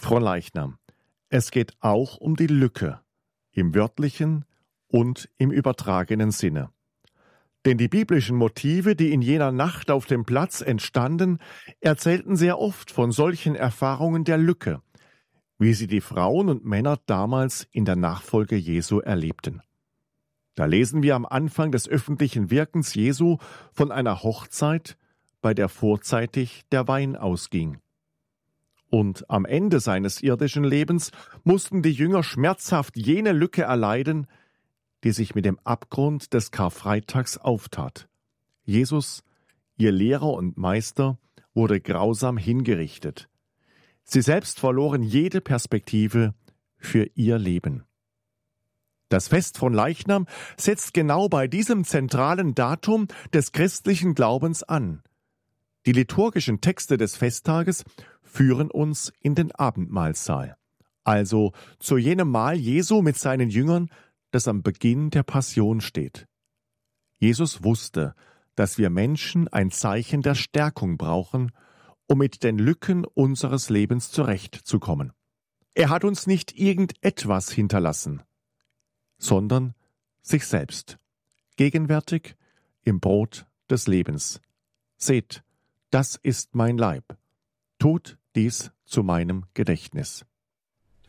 Fronleichnam. Es geht auch um die Lücke, im wörtlichen und im übertragenen Sinne. Denn die biblischen Motive, die in jener Nacht auf dem Platz entstanden, erzählten sehr oft von solchen Erfahrungen der Lücke, wie sie die Frauen und Männer damals in der Nachfolge Jesu erlebten. Da lesen wir am Anfang des öffentlichen Wirkens Jesu von einer Hochzeit, bei der vorzeitig der Wein ausging. Und am Ende seines irdischen Lebens mussten die Jünger schmerzhaft jene Lücke erleiden, die sich mit dem Abgrund des Karfreitags auftat. Jesus, ihr Lehrer und Meister, wurde grausam hingerichtet. Sie selbst verloren jede Perspektive für ihr Leben. Das Fest von Leichnam setzt genau bei diesem zentralen Datum des christlichen Glaubens an. Die liturgischen Texte des Festtages führen uns in den Abendmahlsaal, also zu jenem Mahl Jesu mit seinen Jüngern, das am Beginn der Passion steht. Jesus wusste, dass wir Menschen ein Zeichen der Stärkung brauchen, um mit den Lücken unseres Lebens zurechtzukommen. Er hat uns nicht irgendetwas hinterlassen, sondern sich selbst, gegenwärtig im Brot des Lebens. Seht, das ist mein Leib. Tut dies zu meinem Gedächtnis.